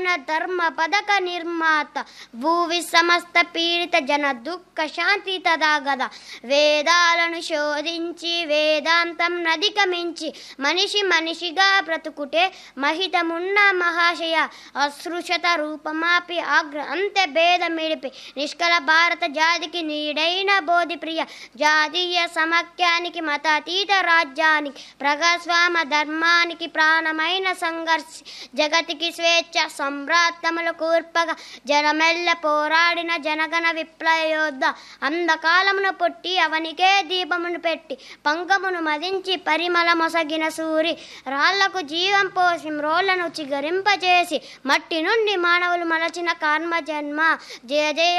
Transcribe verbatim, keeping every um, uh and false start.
ధర్మ పదక నిర్మాత భూవి సమస్త పీడిత జన దుఃఖ శాంతి తదాగద. వేదాలను శోధించి వేదాంతం నదికమించి మనిషి మనిషిగా బ్రతుకుటే మహితమున్న మహాశయ. అసృషత రూపమాపి ఆగ్ర అంతే భేదమిడిపి నిష్కల భారత జాతికి నీడైన బోధి ప్రియ. జాతీయ సమాఖ్యానికి మతాతీత రాజ్యానికి ప్రజాస్వామ ధర్మానికి ప్రాణమైన సంఘర్షి జగతికి స్వేచ్ఛ సంభ్రాతములు కూర్పగా జనమెల్ల పోరాడిన జనగణ విప్లయోద్ధ. అంధకాలమును పుట్టి అవనికే దీపమును పెట్టి పంకమును మదించి పరిమళ మొసగిన సూరి. రాళ్లకు జీవం పోసి రోళ్లను చిగరింపజేసి మట్టి నుండి మానవులు మలచిన కర్మ జన్మ. జయ జయ